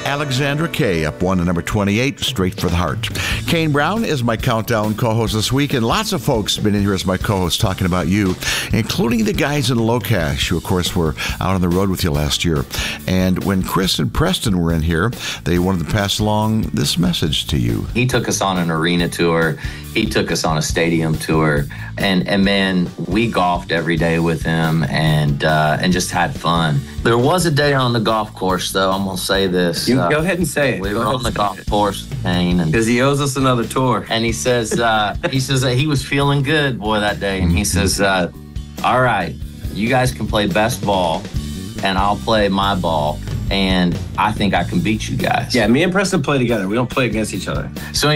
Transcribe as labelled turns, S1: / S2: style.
S1: Alexandra Kay up 1 to number 28, Straight for the Heart. Kane Brown is my countdown co-host this week, and lots of folks have been in here as my co-host talking about you, including the guys in Locash, who of course were out on the road with you last year. And when Chris and Preston were in here, they wanted to pass along this message to you.
S2: He took us on an arena tour. He took us on a stadium tour, and man, we golfed every day with him and just had fun. There was a day on the golf course, though. I'm gonna say this.
S3: You go ahead and say it.
S2: We were on the golf course, Kane,
S3: because he owes us another tour.
S2: And he says that he was feeling good, boy, that day. And he says, "All right, you guys can play best ball, and I'll play my ball, and I think I can beat you guys."
S3: Yeah, me and Preston play together. We don't play against each other.
S2: So